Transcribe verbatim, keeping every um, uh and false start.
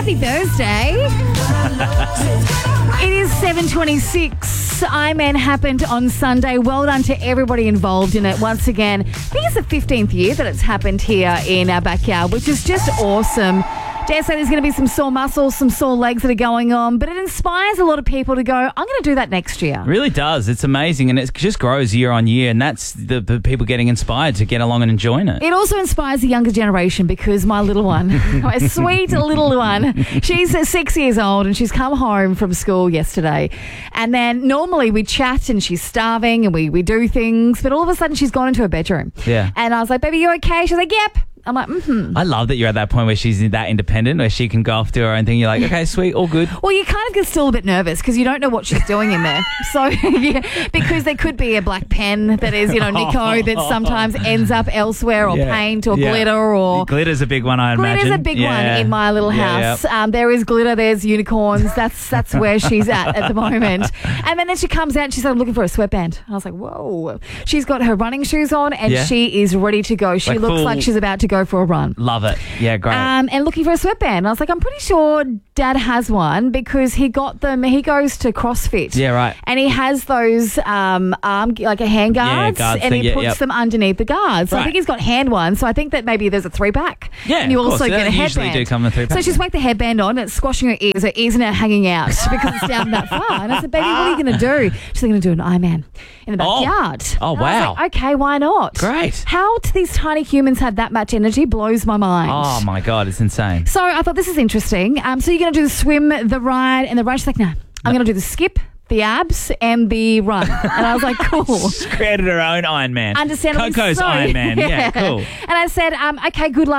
Happy Thursday. It is seven twenty-six. Ironman happened on Sunday. Well done to everybody involved in it. Once again, I think it's the fifteenth year that it's happened here in our backyard, which is just awesome. Dare say there's going to be some sore muscles, some sore legs that are going on, but it inspires a lot of people to go, I'm going to do that next year. It really does. It's amazing, and it just grows year on year, and that's the, the people getting inspired to get along and enjoying it. It also inspires the younger generation because my little one, my sweet little one, she's six years old and she's come home from school yesterday. And then normally we chat and she's starving and we, we do things, but all of a sudden she's gone into her bedroom. Yeah. And I was like, baby, you okay? She's like, yep. I'm like, mm-hmm. I love that you're at that point where she's that independent, where she can go off to her own thing. You're like, okay, sweet, all good. Well, you kind of get still a bit nervous because you don't know what she's doing in there. So, yeah, because there could be a black pen that is, you know, Nico that sometimes ends up elsewhere, or Yeah. paint, or Yeah. glitter, or... Glitter's a big one, I imagine. Glitter's a big Yeah. one in my little Yeah, house. Um, there is glitter, there's unicorns. That's that's where she's at at the moment. And then, then she comes out and she's like, I'm looking for a sweatband. I was like, whoa. She's got her running shoes on and Yeah. she is ready to go. She Like looks full- like she's about to go for a run. Love it. Yeah, great. Um, and looking for a sweatband. I was like, I'm pretty sure Dad has one because he got them. He goes to CrossFit. Yeah, right. And he has those um, arm, like a hand guards, guards and thing, he yeah, puts yep. them underneath the guards. So I Right. think he's got hand ones. So I think that maybe there's a three pack. Yeah, and you of also course. get They a usually headband. do come in a three-pack. So she's whacked the headband on. It's squashing her ears. Her ears are now hanging out because it's down that far. And I said, baby, what are you going to do? She's going to do an Ironman in the Oh. backyard. Oh, And I was wow. like, okay, why not? Great. How do these tiny humans have that much energy blows my mind. Oh, my God, it's insane. So I thought this is interesting. Um, so you're going to do the swim, the ride, and the run. She's like, no, I'm going to do the skip, the abs, and the run. And I was like, cool. She's created her own Iron Man. Understandably Coco's so. Iron Man. Yeah, cool. And I said, um, okay, good luck.